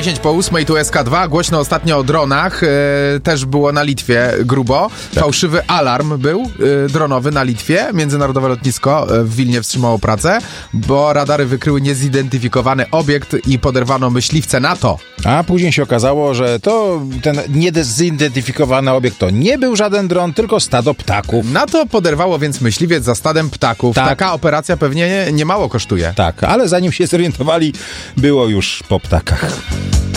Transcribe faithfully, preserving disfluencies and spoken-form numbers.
dziesięć po ósmej, tu S K dwa. Głośno ostatnio o dronach. E, też było na Litwie grubo. Tak. Fałszywy alarm był e, dronowy na Litwie. Międzynarodowe lotnisko w Wilnie wstrzymało pracę, bo radary wykryły niezidentyfikowany obiekt i poderwano myśliwce NATO. A później się okazało, że to ten niezidentyfikowany obiekt to nie był żaden dron, tylko stado ptaków. NATO poderwało więc myśliwiec za stadem ptaków. Tak. Taka operacja pewnie nie, nie mało kosztuje. Tak, ale zanim się zorientowali, było już po ptakach.